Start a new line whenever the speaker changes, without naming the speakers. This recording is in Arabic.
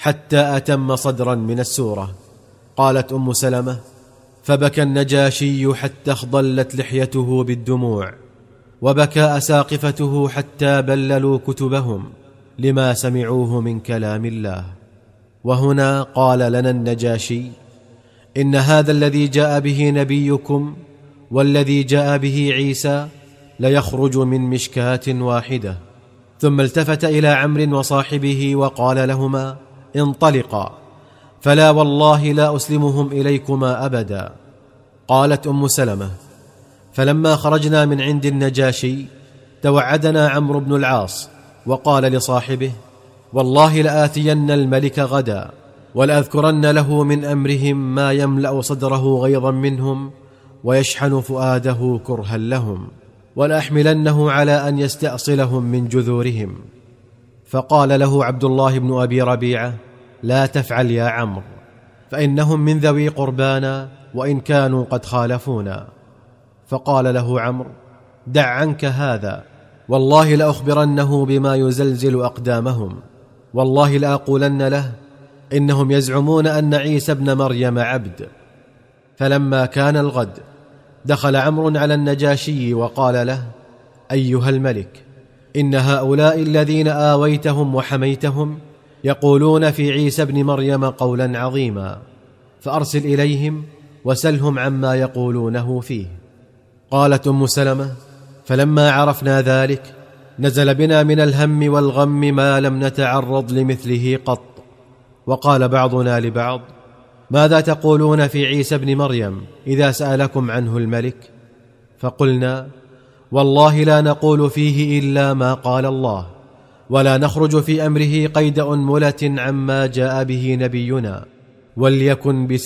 حتى أتم صدرا من السورة. قالت أم سلمة: فبكى النجاشي حتى اخضلت لحيته بالدموع، وبكى أساقفته حتى بللوا كتبهم لما سمعوه من كلام الله. وهنا قال لنا النجاشي: إن هذا الذي جاء به نبيكم والذي جاء به عيسى ليخرج من مشكاة واحدة. ثم التفت إلى عمرو وصاحبه وقال لهما: انطلقا، فلا والله لا أسلمهم إليكما أبدا. قالت أم سلمة: فلما خرجنا من عند النجاشي توعدنا عمرو بن العاص وقال لصاحبه: والله لآتين الملك غدا ولأذكرن له من أمرهم ما يملأ صدره غيظا منهم ويشحن فؤاده كرها لهم، ولأحملنه على أن يستأصلهم من جذورهم. فقال له عبد الله بن أبي ربيعة: لا تفعل يا عمرو، فإنهم من ذوي قربانا وإن كانوا قد خالفونا. فقال له عمرو: دع عنك هذا، والله لأخبرنه بما يزلزل أقدامهم، والله لأقولن له: إنهم يزعمون أن عيسى ابن مريم عبد. فلما كان الغد دخل عمرو على النجاشي وقال له: أيها الملك، إن هؤلاء الذين آويتهم وحميتهم يقولون في عيسى ابن مريم قولا عظيما، فأرسل إليهم وسلهم عما يقولونه فيه. قالت أم سلمة: فلما عرفنا ذلك نزل بنا من الهم والغم ما لم نتعرض لمثله قط. وقال بعضنا لبعض: ماذا تقولون في عيسى ابن مريم إذا سألكم عنه الملك؟ فقلنا: والله لا نقول فيه إلا ما قال الله، ولا نخرج في أمره قيد أنملة عما جاء به نبينا، وليكن